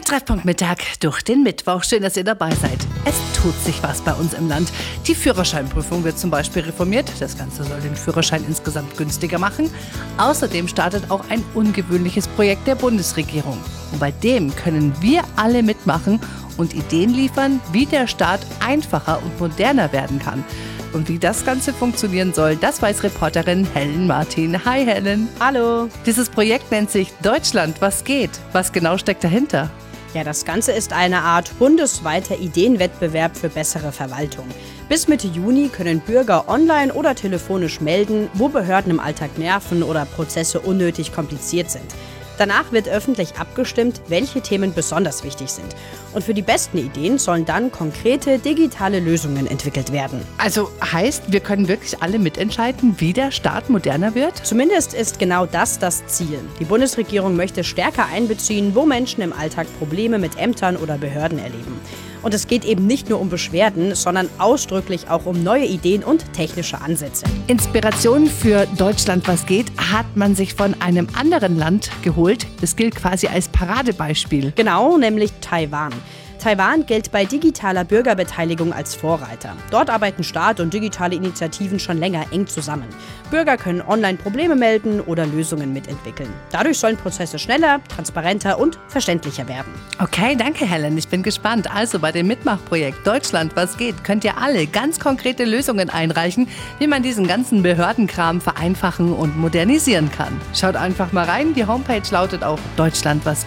Treffpunkt Mittag durch den Mittwoch. Schön, dass ihr dabei seid. Es tut sich was bei uns im Land. Die Führerscheinprüfung wird zum Beispiel reformiert. Das Ganze soll den Führerschein insgesamt günstiger machen. Außerdem startet auch ein ungewöhnliches Projekt der Bundesregierung. Und bei dem können wir alle mitmachen und Ideen liefern, wie der Staat einfacher und moderner werden kann. Und wie das Ganze funktionieren soll, das weiß Reporterin Helen Martin. Hi Helen. Hallo. Dieses Projekt nennt sich Deutschland, was geht? Was genau steckt dahinter? Ja, das Ganze ist eine Art bundesweiter Ideenwettbewerb für bessere Verwaltung. Bis Mitte Juni können Bürger online oder telefonisch melden, wo Behörden im Alltag nerven oder Prozesse unnötig kompliziert sind. Danach wird öffentlich abgestimmt, welche Themen besonders wichtig sind. Und für die besten Ideen sollen dann konkrete digitale Lösungen entwickelt werden. Also heißt, wir können wirklich alle mitentscheiden, wie der Staat moderner wird? Zumindest ist genau das Ziel. Die Bundesregierung möchte stärker einbeziehen, wo Menschen im Alltag Probleme mit Ämtern oder Behörden erleben. Und es geht eben nicht nur um Beschwerden, sondern ausdrücklich auch um neue Ideen und technische Ansätze. Inspiration für Deutschland, was geht, hat man sich von einem anderen Land geholt. Das gilt quasi als Paradebeispiel. Genau, nämlich Taiwan. Taiwan gilt bei digitaler Bürgerbeteiligung als Vorreiter. Dort arbeiten Staat und digitale Initiativen schon länger eng zusammen. Bürger können online Probleme melden oder Lösungen mitentwickeln. Dadurch sollen Prozesse schneller, transparenter und verständlicher werden. Okay, danke Helen, ich bin gespannt. Also bei dem Mitmachprojekt Deutschland, was geht, könnt ihr alle ganz konkrete Lösungen einreichen, wie man diesen ganzen Behördenkram vereinfachen und modernisieren kann. Schaut einfach mal rein, die Homepage lautet auch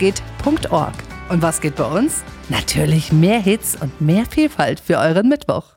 deutschlandwasgeht.org. Und was geht bei uns? Natürlich mehr Hits und mehr Vielfalt für euren Mittwoch.